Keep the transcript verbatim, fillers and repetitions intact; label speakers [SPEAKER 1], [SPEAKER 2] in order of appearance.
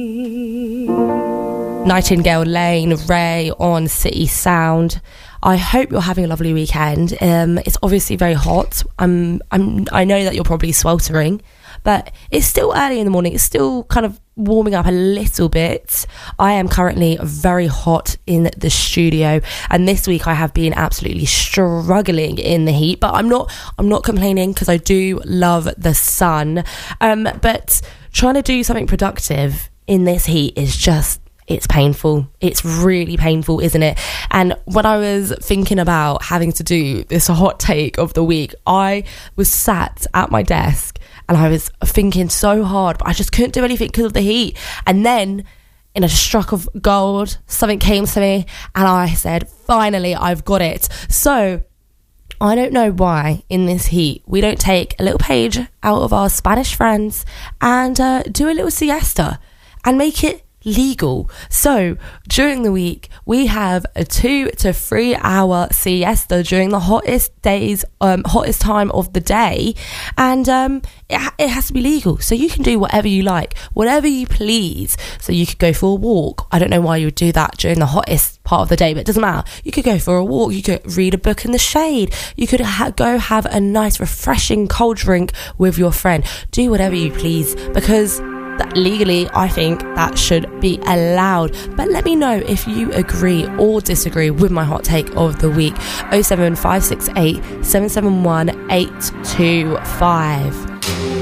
[SPEAKER 1] Nightingale Lane, Ray on City Sound. I hope you're having a lovely weekend. Um, it's obviously very hot. I'm, I'm, I know that you're probably sweltering, but it's still early in the morning. It's still kind of warming up a little bit. I am currently very hot in the studio, and this week I have been absolutely struggling in the heat, but I'm not, I'm not complaining because I do love the sun. Um, but trying to do something productive in this heat is just, it's painful. It's really painful, isn't it? And when I was thinking about having to do this hot take of the week, I was sat at my desk and I was thinking so hard, but I just couldn't do anything because of the heat. And then in a stroke of gold, something came to me and I said, finally, I've got it. So I don't know why in this heat we don't take a little page out of our Spanish friends and uh, do a little siesta and make it legal. So during the week we have a two to three hour siesta during the hottest days, um, hottest time of the day, and um, it, ha- it has to be legal. So you can do whatever you like, whatever you please. So you could go for a walk. I don't know why you would do that during the hottest part of the day, but it doesn't matter. You could go for a walk. You could read a book in the shade. You could ha- go have a nice refreshing cold drink with your friend. Do whatever you please, because that legally I think that should be allowed. But let me know if you agree or disagree with my hot take of the week. oh seven five six eight seven seven one eight two five.